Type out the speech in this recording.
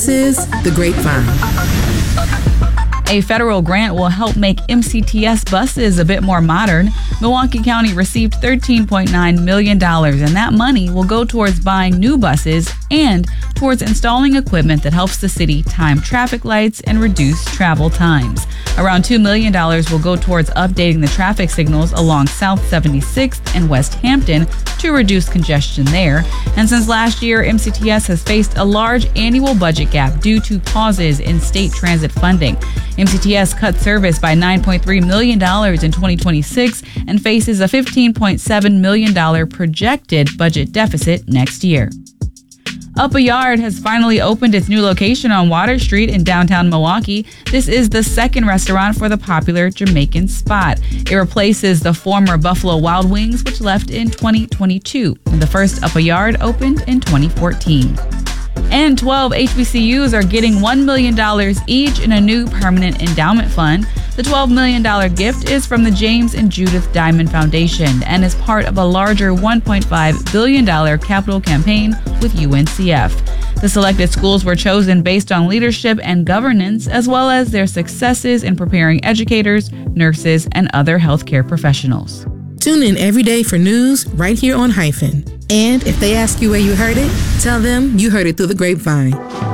This is The Grapevine. A federal grant will help make MCTS buses a bit more modern. Milwaukee County received $13.9 million, and that money will go towards buying new buses and towards installing equipment that helps the city time traffic lights and reduce travel times. Around $2 million will go towards updating the traffic signals along South 76th and West Hampton to reduce congestion there. And since last year, MCTS has faced a large annual budget gap due to pauses in state transit funding. MCTS cut service by $9.3 million in 2026 and faces a $15.7 million projected budget deficit next year. Up a Yard has finally opened its new location on Water Street in downtown Milwaukee. This is the second restaurant for the popular Jamaican spot. It replaces the former Buffalo Wild Wings, which left in 2022. The first Up a Yard opened in 2014. And 12 HBCUs are getting $1 million each in a new permanent endowment fund. The $12 million gift is from the James and Judith Diamond Foundation and is part of a larger $1.5 billion capital campaign with UNCF. The selected schools were chosen based on leadership and governance, as well as their successes in preparing educators, nurses, and other healthcare professionals. Tune in every day for news right here on Hyphen. And if they ask you where you heard it, tell them you heard it through the grapevine.